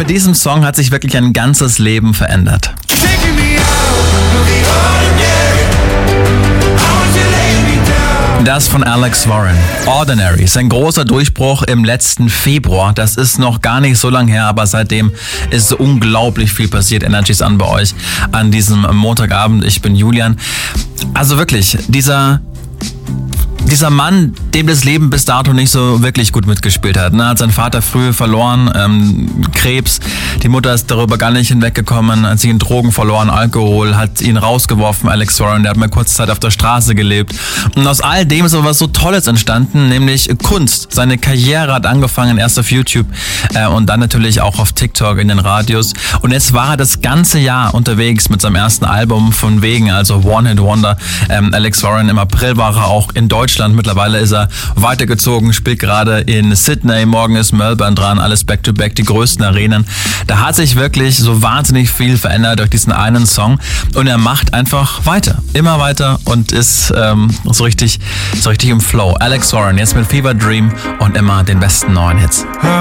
mit diesem Song hat sich wirklich ein ganzes Leben verändert. Das von Alex Warren. Ordinary. Sein großer Durchbruch im letzten Februar. Das ist noch gar nicht so lange her, aber seitdem ist unglaublich viel passiert. Energies an bei euch an diesem Montagabend. Ich bin Julian. Also wirklich, dieser Mann, dem das Leben bis dato nicht so wirklich gut mitgespielt hat. Hat seinen Vater früh verloren, Krebs. Die Mutter ist darüber gar nicht hinweggekommen, hat sich in Drogen verloren, Alkohol, hat ihn rausgeworfen, Alex Warren. Der hat mal kurze Zeit auf der Straße gelebt. Und aus all dem ist aber was so Tolles entstanden, nämlich Kunst. Seine Karriere hat angefangen, erst auf YouTube und dann natürlich auch auf TikTok in den Radios. Und jetzt war er das ganze Jahr unterwegs mit seinem ersten Album von wegen, also One Hit Wonder. Alex Warren, im April war er auch in Deutschland. Mittlerweile ist er weitergezogen, spielt gerade in Sydney, morgen ist Melbourne dran, alles back-to-back, die größten Arenen. Da hat sich wirklich so wahnsinnig viel verändert durch diesen einen Song und er macht einfach weiter, immer weiter und ist so richtig im Flow. Alex Warren, jetzt mit Fever Dream und immer den besten neuen Hits.